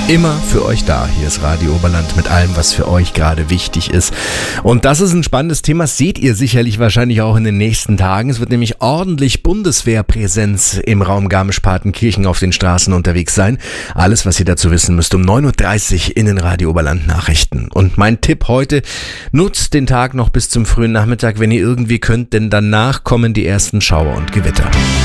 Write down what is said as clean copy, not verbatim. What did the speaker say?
Immer für euch da. Hier ist Radio Oberland mit allem, was für euch gerade wichtig ist. Und das ist ein spannendes Thema, das seht ihr sicherlich wahrscheinlich auch in den nächsten Tagen. Es wird nämlich ordentlich Bundeswehrpräsenz im Raum Garmisch-Partenkirchen auf den Straßen unterwegs sein. Alles, was ihr dazu wissen müsst, um 9.30 Uhr in den Radio Oberland Nachrichten. Und mein Tipp heute, nutzt den Tag noch bis zum frühen Nachmittag, wenn ihr irgendwie könnt, denn danach kommen die ersten Schauer und Gewitter.